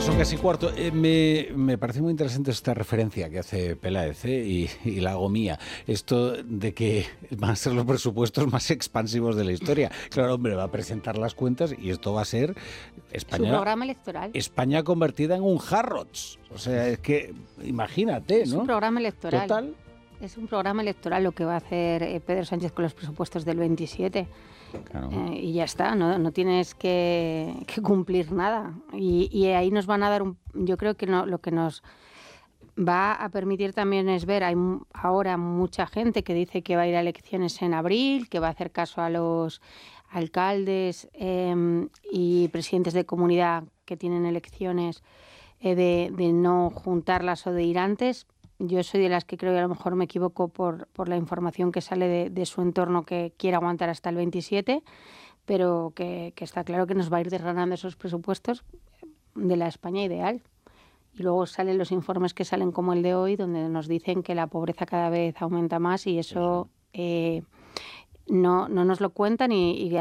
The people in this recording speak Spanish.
Son casi cuarto. Me parece muy interesante esta referencia que hace Peláez, y la hago mía. Esto de que van a ser los presupuestos más expansivos de la historia. Claro, hombre, va a presentar las cuentas y esto va a ser España. Su programa electoral. España convertida en un Harrods. O sea, es que imagínate, ¿no? Es un programa electoral. Total. Es un programa electoral lo que va a hacer Pedro Sánchez con los presupuestos del 27. Claro. Y ya está, no tienes que cumplir nada. Y ahí nos van a dar yo creo que lo que nos va a permitir también es ver, hay ahora mucha gente que dice que va a ir a elecciones en abril, que va a hacer caso a los alcaldes y presidentes de comunidad que tienen elecciones de no juntarlas o de ir antes. Yo soy de las que creo, y a lo mejor me equivoco por la información que sale de su entorno, que quiere aguantar hasta el 27, pero que está claro que nos va a ir desgranando esos presupuestos de la España ideal. Y luego salen los informes que salen como el de hoy, donde nos dicen que la pobreza cada vez aumenta más y eso no nos lo cuentan y